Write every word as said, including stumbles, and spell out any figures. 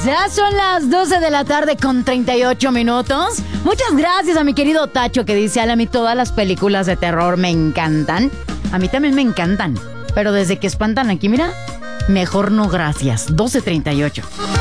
Ya son las doce de la tarde con treinta y ocho minutos. Muchas gracias a mi querido Tacho que dice, a mí todas las películas de terror me encantan. A mí también me encantan. Pero desde que espantan aquí, mira, mejor no gracias. doce treinta y ocho.